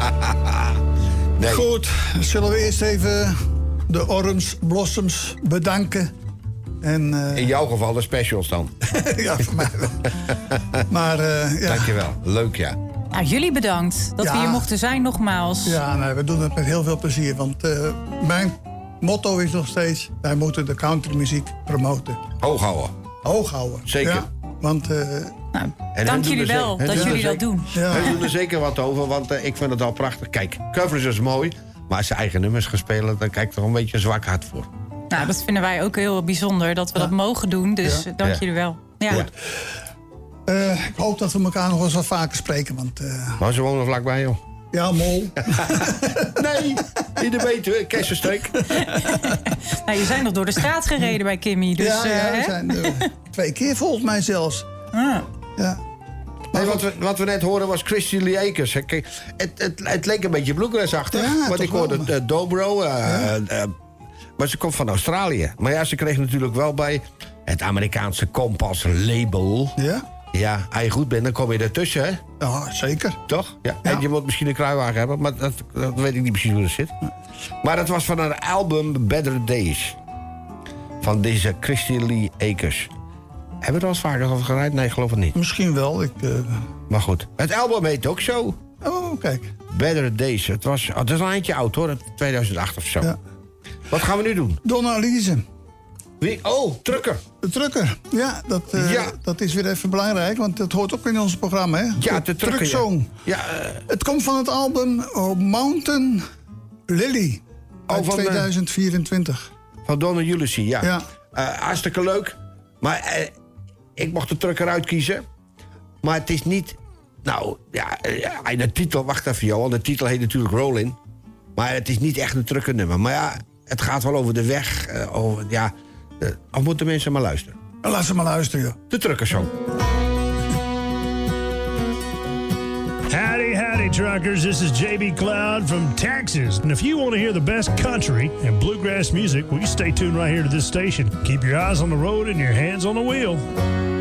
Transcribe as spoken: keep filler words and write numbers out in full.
Nee. Goed, zullen we eerst even de Orange Blossoms bedanken. En, uh... In jouw geval de specials dan. Ja, voor mij wel. Maar, uh, ja. Dankjewel, leuk ja. Nou, jullie bedankt dat Ja. we hier mochten zijn nogmaals. Ja, nee, we doen het met heel veel plezier. Want uh, mijn motto is nog steeds... wij moeten de countrymuziek promoten. Hoog houden. Hoog houden. Zeker. Ja, want... Uh, nou, En dank hun jullie doen er wel ze- dat hun jullie er dat doen. Ja. We doen er zeker wat over, want uh, ik vind het al prachtig. Kijk, covers is mooi, maar als ze eigen nummers gaan spelen... dan kijk ik er een beetje een zwak hart voor. Nou, dat vinden wij ook heel bijzonder dat we Ja. dat mogen doen. Dus Ja. dank Ja. jullie wel. Ja. Ja. uh, ik hoop dat we elkaar nog eens wat vaker spreken. Want uh, Maar ze wonen vlakbij, joh. ja, mol. Nee, in de Betuwe, Kessenstreek. Nou, je zijn nog door de straat gereden bij Kimmy. Dus, ja, ja, uh, we hè? zijn uh, twee keer volgens mij zelfs. Ah. Ja. Nee, wat, we, wat we net hoorden was Christy Lee Akers. Kijk, het, het, het leek een beetje bluegrass-achtig. Ja, want toch ik hoorde wel. uh, dobro. Uh, Ja. uh, maar ze komt van Australië. Maar ja, ze kreeg natuurlijk wel bij het Amerikaanse Compass label. Ja? Ja, als je goed bent, dan kom je ertussen, hè? Ja, zeker. Toch? Ja. Ja. En je moet misschien een kruiwagen hebben, maar dat, dat weet ik niet precies hoe dat zit. Maar dat was van haar album Better Days. Van deze Christy Lee Akers. Hebben we er al eens vaker over gereid? Nee, ik geloof het niet. Misschien wel. Ik, uh... Maar goed. Het album heet ook zo. Oh, kijk. Better Days. Het was, oh, het is al een eindje oud hoor, tweeduizend acht of zo. Ja. Wat gaan we nu doen? Donna Lise. Wie? Oh, Trucker. De trucker. Ja, dat, uh, Ja. dat is weer even belangrijk, want dat hoort ook in ons programma, hè? Ja, de Trucker. Ja. Trucksong. Ja, uh, Het komt van het album oh, Mountain Lily uit Oh, van de- tweeduizend vierentwintig. van Donna Ulysses, ja. Ja. Uh, hartstikke leuk. Maar uh, ik mocht de Trucker uitkiezen. Maar het is niet... Nou, ja, uh, de titel... Wacht even, Johan. De titel heet natuurlijk Rollin'. Maar het is niet echt een truckernummer. Maar ja, het gaat wel over de weg. Uh, over, ja, uh, of moeten mensen maar luisteren. Laat ze maar luisteren, joh. De Truckersong. Howdy, howdy, truckers. This is J B Cloud from Texas. And if you want to hear the best country and bluegrass music, well, you stay tuned right here to this station. Keep your eyes on the road and your hands on the wheel.